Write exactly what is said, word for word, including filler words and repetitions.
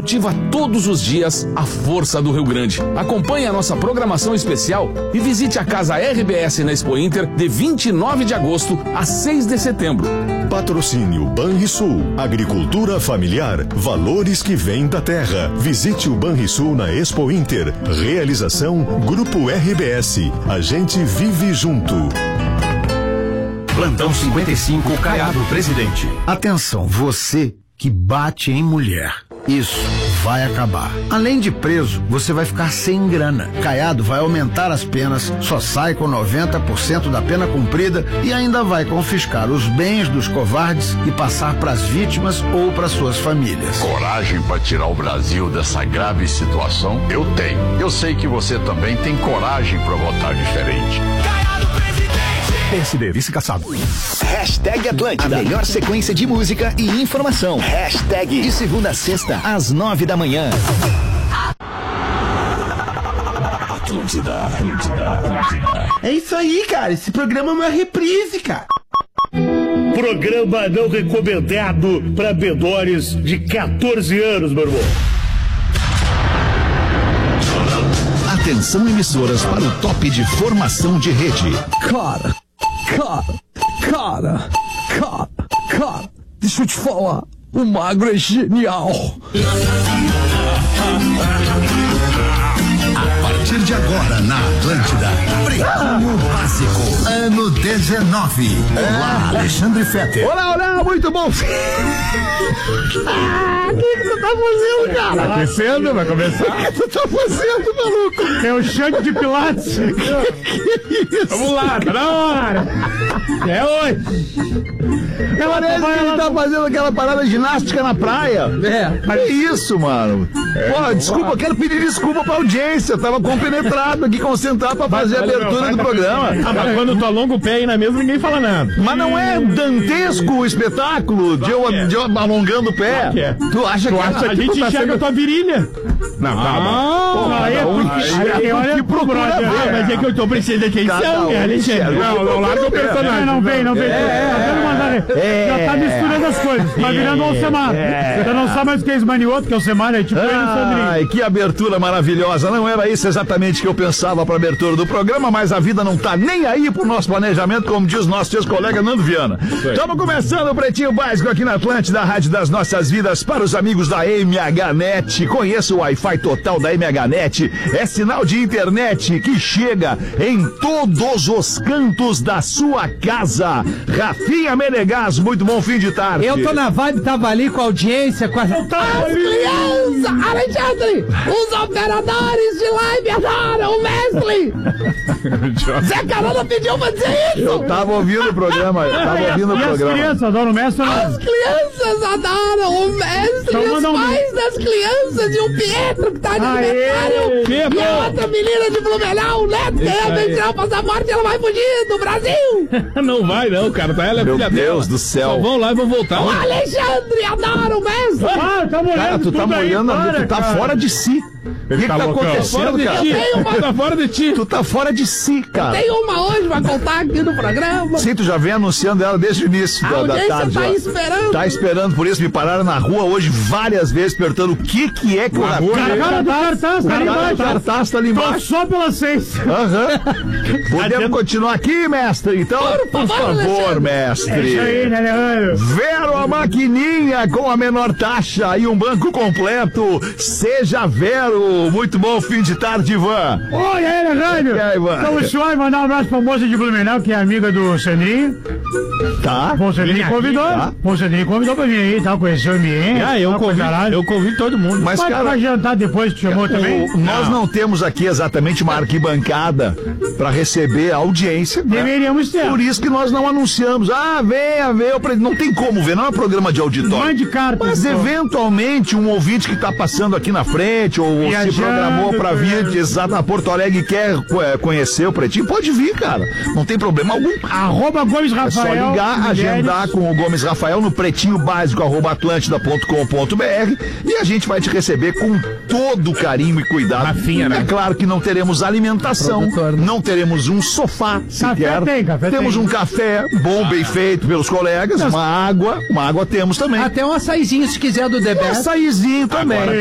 cultiva todos os dias a força do Rio Grande. Acompanhe a nossa programação especial e visite a Casa R B S na Expo Inter de vinte e nove de agosto a seis de setembro. Patrocínio Banrisul, agricultura familiar, valores que vêm da terra. Visite o Banrisul na Expo Inter. Realização Grupo R B S. A gente vive junto. Plantão cinquenta e cinco, Caiado Presidente. Atenção, você que bate em mulher. Isso vai acabar. Além de preso, você vai ficar sem grana. Caiado vai aumentar as penas, só sai com noventa por cento da pena cumprida e ainda vai confiscar os bens dos covardes e passar para as vítimas ou para suas famílias. Coragem para tirar o Brasil dessa grave situação? Eu tenho. Eu sei que você também tem coragem para votar diferente. P S D, vice-caçado. Hashtag Atlântida. A melhor sequência de música e informação. Hashtag de segunda a sexta, às nove da manhã. Atlântida, Atlântida, Atlântida. É isso aí, cara. Esse programa é uma reprise, cara. Programa não recomendado para menores de quatorze anos, meu irmão. Atenção, emissoras, para o top de formação de rede. Cara, cara, cara, cara, cara, deixa eu te falar, o Magro é genial. A partir de agora, na Atlântida, Pretinho Básico, ano dezenove. Olá, Alexandre Fetter. Olá, olá, muito bom. Ah, o que, que você tá fazendo, cara? Tá aquecendo, vai começar. O que você tá fazendo, maluco? É o chante de Pilates. Que isso? Vamos lá, tá na hora. É hoje. Ela Parece que ele ela... tá fazendo aquela parada ginástica na praia. É. Mas... Que isso, mano? É, Pô, desculpa, lá. eu quero pedir desculpa pra audiência. Eu tava compenetrado aqui, concentrado pra fazer a abertura do programa. Ah, mas quando tu alonga o pé aí na mesa, ninguém fala nada. Mas não é dantesco o espetáculo de eu, de eu alongando o pé? É. Tu acha tu que acha a gente tá enxerga sendo... a tua virilha? Não, tá ah, bom. Aí é porque olha que procura ver. Ah, mas é que eu tô precisando de atenção, um Alexandre. Não, não larga o personagem. Não vem, não vem. Já tá misturando as coisas. Tá virando o Alcemar. Você não sabe mais o que é esmanioto, que é o Alcemar, é tipo ele no Sandrinho. Ai, que abertura maravilhosa. Não era isso exatamente que eu pensava pra abertura do programa, mas a vida não tá nem aí pro nosso planejamento, como diz nosso ex-colega Nando Viana. Estamos começando o Pretinho Básico aqui na Atlântida, a Rádio das Nossas Vidas, para os amigos da M H Net. Conheça o Wi-Fi total da M H Net. É sinal de internet que chega em todos os cantos da sua casa. Rafinha Menegas, muito bom fim de tarde. Eu tô na vibe, tava ali com a audiência, com a... As crianças, Alexandre, os operadores de live adoram o Mestre. Zé Carona pediu pra dizer isso. Eu tava ouvindo o programa, eu tava ouvindo o e programa. As crianças adoram o Mestre? As crianças adoram o Mestre. Então, e os um... pais das crianças e o Pietro que tá de aniversário. E a outra menina de Blumenau, né? Tem tirar o passaporte, ela vai fugir do Brasil. Não vai não, cara, tá ela é Meu filha Deus dela. do céu. Só vão lá e vão voltar. O Alexandre adora o Mestre. Ah, tá molhando. Cara, tu tá molhando, aí, tu tá cara. fora de si. O que, que tá, tá acontecendo, cara? Uma... Tu tá fora de ti. Tu tá fora de si, cara. Tem uma hoje pra contar aqui no programa. Sim, tu já vem anunciando ela desde o início da, da tarde. Tá ó. esperando. Tá esperando, por isso me pararam na rua hoje várias vezes perguntando o que que é que o Rafinha... O cara do cartaz tá ali embaixo. O cartaz tá ali embaixo. Só pelas seis. Aham. Podemos continuar aqui, mestre? Então, por, por favor, mestre. É isso aí, né, Leandro? Vero a maquininha com a menor taxa e um banco completo. Seja Vero. Muito bom fim de tarde, Ivan. Oi, aí, Leandro. E aí, Ivan? Então, senhor, mandar um abraço pra moça de Blumenau, que é amiga do Sandrinho. Tá. O Sandrinho convidou. Tá. O Sandrinho convidou pra vir aí, tá? Conhecer o ambiente. Ah, eu convido, eu convido todo mundo. Mas, Mas cara, vai jantar depois, te chamou cara, também? O, nós não. não temos aqui exatamente uma arquibancada pra receber a audiência. Deveríamos né? ter. Por isso que nós não anunciamos. Ah, venha, venha. Não tem como ver, não é um programa de auditório. Mande carta. Mas, eventualmente, um ouvinte que tá passando aqui na frente ou e se programou pra vir de exato a Porto Alegre e quer é, conhecer o Pretinho, pode vir, cara. Não tem problema algum. Arroba Gomes Rafael. É só ligar, agendar com o Gomes Rafael no pretinho básico arroba atlântida ponto com ponto br e a gente vai te receber com todo carinho e cuidado. Rafinha, né? É claro que não teremos alimentação, não teremos um sofá sequer. Café tem, café temos tem. um café bom, bem feito pelos colegas, uma água, uma água temos também. Até um açaizinho, se quiser, do The Best. Um açaizinho também. Agora,